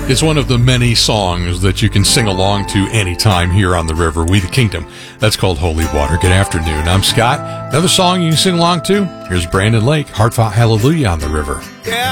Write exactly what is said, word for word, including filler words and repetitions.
It's one of the many songs that you can sing along to anytime here on the river, We the Kingdom. That's called Holy Water. Good afternoon. I'm Scott. Another song you can sing along to? Here's Brandon Lake, Heartfelt Hallelujah on the River. Yeah.